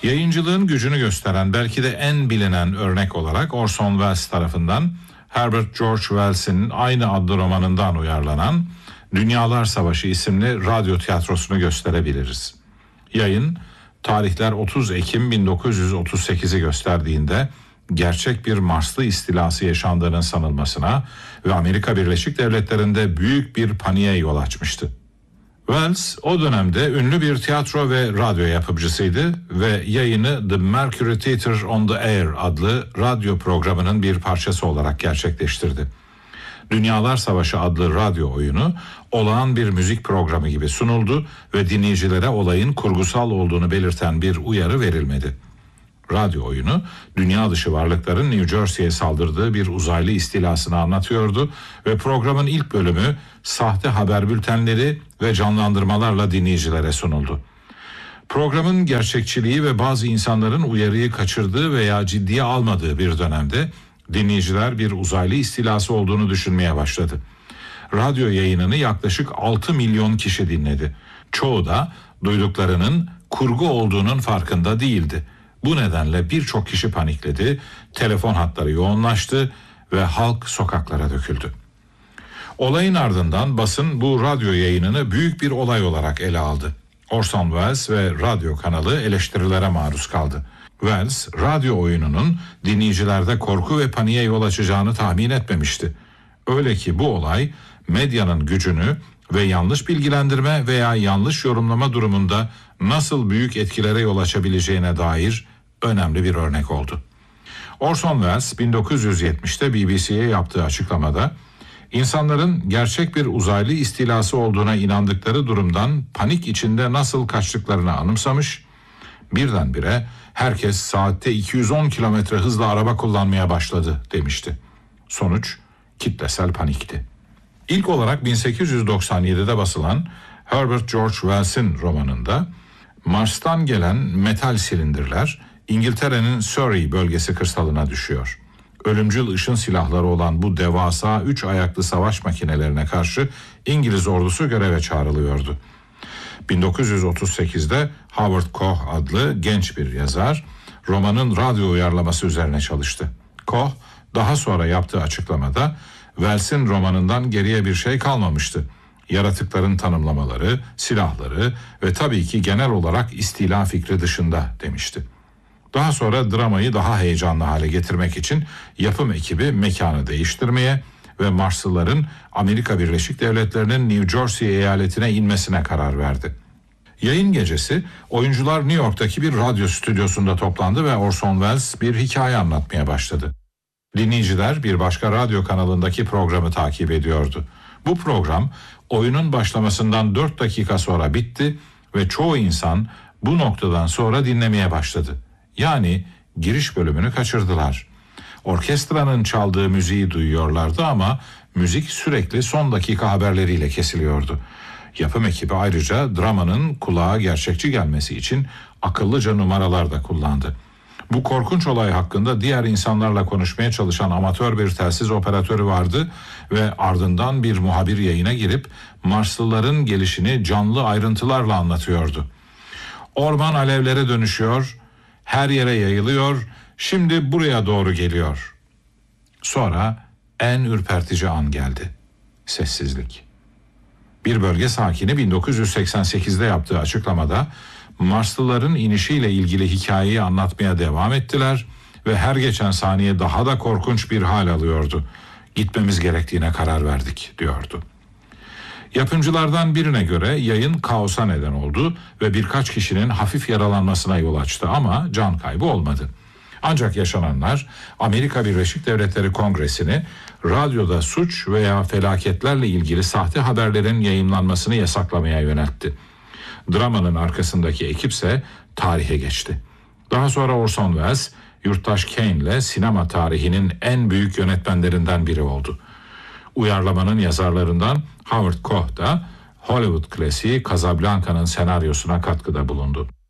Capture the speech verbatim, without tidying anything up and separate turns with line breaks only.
Yayıncılığın gücünü gösteren belki de en bilinen örnek olarak Orson Welles tarafından Herbert George Wells'in aynı adlı romanından uyarlanan Dünyalar Savaşı isimli radyo tiyatrosunu gösterebiliriz. Yayın tarihler otuz Ekim bin dokuz yüz otuz sekizi gösterdiğinde gerçek bir Marslı istilası yaşandığının sanılmasına ve Amerika Birleşik Devletleri'nde büyük bir paniğe yol açmıştı. Welles o dönemde ünlü bir tiyatro ve radyo yapımcısıydı ve yayını The Mercury Theatre on the Air adlı radyo programının bir parçası olarak gerçekleştirdi. Dünyalar Savaşı adlı radyo oyunu olağan bir müzik programı gibi sunuldu ve dinleyicilere olayın kurgusal olduğunu belirten bir uyarı verilmedi. Radyo oyunu dünya dışı varlıkların New Jersey'ye saldırdığı bir uzaylı istilasını anlatıyordu ve programın ilk bölümü sahte haber bültenleri ve canlandırmalarla dinleyicilere sunuldu. Programın gerçekçiliği ve bazı insanların uyarıyı kaçırdığı veya ciddiye almadığı bir dönemde dinleyiciler bir uzaylı istilası olduğunu düşünmeye başladı. Radyo yayınını yaklaşık altı milyon kişi dinledi. Çoğu da duyduklarının kurgu olduğunun farkında değildi. Bu nedenle birçok kişi panikledi, telefon hatları yoğunlaştı ve halk sokaklara döküldü. Olayın ardından basın bu radyo yayınını büyük bir olay olarak ele aldı. Orson Welles ve radyo kanalı eleştirilere maruz kaldı. Welles, radyo oyununun dinleyicilerde korku ve paniğe yol açacağını tahmin etmemişti. Öyle ki bu olay medyanın gücünü ve yanlış bilgilendirme veya yanlış yorumlama durumunda nasıl büyük etkilere yol açabileceğine dair önemli bir örnek oldu. Orson Welles bin dokuz yüz yetmişte B B C'ye yaptığı açıklamada insanların gerçek bir uzaylı istilası olduğuna inandıkları durumdan panik içinde nasıl kaçtıklarını anımsamış, birdenbire herkes saatte iki yüz on kilometre hızla araba kullanmaya başladı demişti. Sonuç kitlesel panikti. İlk olarak bin sekiz yüz doksan yedide basılan Herbert George Wells'in romanında Mars'tan gelen metal silindirler İngiltere'nin Surrey bölgesi kırsalına düşüyor. Ölümcül ışın silahları olan bu devasa üç ayaklı savaş makinelerine karşı İngiliz ordusu göreve çağrılıyordu. bin dokuz yüz otuz sekizde Howard Koch adlı genç bir yazar romanın radyo uyarlaması üzerine çalıştı. Koch daha sonra yaptığı açıklamada Wells'in romanından geriye bir şey kalmamıştı. Yaratıkların tanımlamaları, silahları ve tabii ki genel olarak istila fikri dışında demişti. Daha sonra dramayı daha heyecanlı hale getirmek için yapım ekibi mekanı değiştirmeye ve Marslıların Amerika Birleşik Devletleri'nin New Jersey eyaletine inmesine karar verdi. Yayın gecesi oyuncular New York'taki bir radyo stüdyosunda toplandı ve Orson Welles bir hikaye anlatmaya başladı. Dinleyiciler bir başka radyo kanalındaki programı takip ediyordu. Bu program oyunun başlamasından dört dakika sonra bitti ve çoğu insan bu noktadan sonra dinlemeye başladı. Yani giriş bölümünü kaçırdılar. Orkestranın çaldığı müziği duyuyorlardı ama müzik sürekli son dakika haberleriyle kesiliyordu. Yapım ekibi ayrıca dramanın kulağa gerçekçi gelmesi için akıllıca numaralar da kullandı. Bu korkunç olay hakkında diğer insanlarla konuşmaya çalışan amatör bir telsiz operatörü vardı ve ardından bir muhabir yayına girip Marslıların gelişini canlı ayrıntılarla anlatıyordu. Orman alevlere dönüşüyor, her yere yayılıyor, şimdi buraya doğru geliyor. Sonra en ürpertici an geldi. Sessizlik. Bir bölge sakini bin dokuz yüz seksen sekizde yaptığı açıklamada Marslıların inişiyle ilgili hikayeyi anlatmaya devam ettiler ve her geçen saniye daha da korkunç bir hal alıyordu. Gitmemiz gerektiğine karar verdik diyordu. Yapımcılardan birine göre yayın kaosa neden oldu ve birkaç kişinin hafif yaralanmasına yol açtı ama can kaybı olmadı. Ancak yaşananlar Amerika Birleşik Devletleri Kongresi'ni radyoda suç veya felaketlerle ilgili sahte haberlerin yayımlanmasını yasaklamaya yöneltti. Dramanın arkasındaki ekipse tarihe geçti. Daha sonra Orson Welles, yurttaş Kane ile sinema tarihinin en büyük yönetmenlerinden biri oldu. Uyarlamanın yazarlarından Howard Koch da Hollywood klasiği Casablanca'nın senaryosuna katkıda bulundu.